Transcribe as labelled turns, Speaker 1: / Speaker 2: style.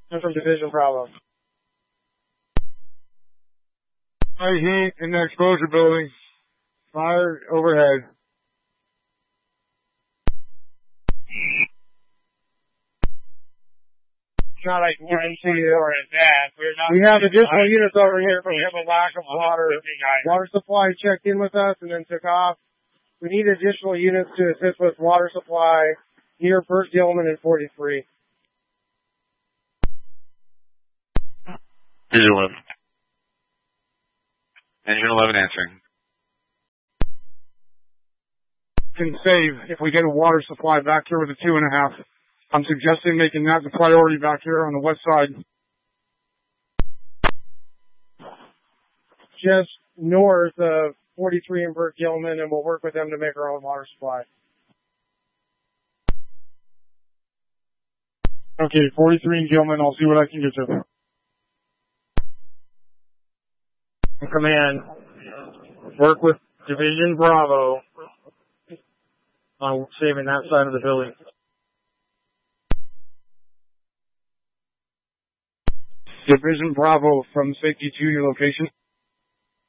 Speaker 1: I'm from Division Bravo.
Speaker 2: High heat in the exposure building. Fire overhead.
Speaker 1: It's not like we're in or in that. We have additional units over here, but we have a lack of water. Water supply checked in with us and then took off. We need additional units to assist with water supply near Burt Gilman and 43.
Speaker 3: Engine 11. Engine 11 answering.
Speaker 2: Can save if we get a water supply back here with a 2.5. I'm suggesting making that the priority back here on the west side.
Speaker 1: Just north of 43 and Burt Gilman, and we'll work with them to make our own water supply.
Speaker 2: Okay, 43 and Gilman, I'll see what I can get to.
Speaker 1: Command, work with Division Bravo on saving that side of the building.
Speaker 2: Division Bravo from safety to your location.